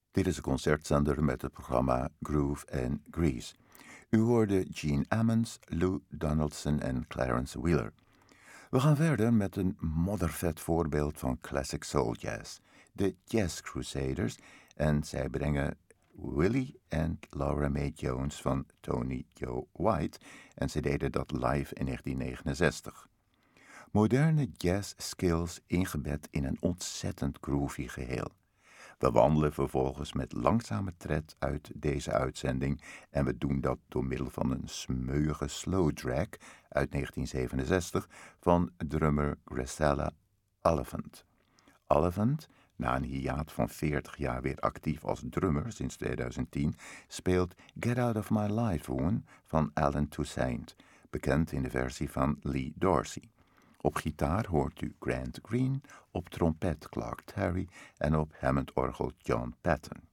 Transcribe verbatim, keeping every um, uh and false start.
Dit is een concertzender met het programma Groove and Grease. U hoorde Gene Ammons, Lou Donaldson en Clarence Wheeler. We gaan verder met een moddervet voorbeeld van classic soul jazz, de Jazz Crusaders, en zij brengen Willie en Laura Mae Jones van Tony Joe White en ze deden dat live in negentien negenenzestig. Moderne jazz skills ingebed in een ontzettend groovy geheel. We wandelen vervolgens met langzame tred uit deze uitzending en we doen dat door middel van een smeuïge slow drag uit negentien zevenenzestig van drummer Gracella Oliphant. Oliphant, na een hiaat van veertig jaar weer actief als drummer sinds tweeduizend tien, speelt Get Out of My Life Woman van Alan Toussaint, bekend in de versie van Lee Dorsey. Op gitaar hoort u Grant Green, op trompet Clark Terry en op Hammond-orgel John Patton.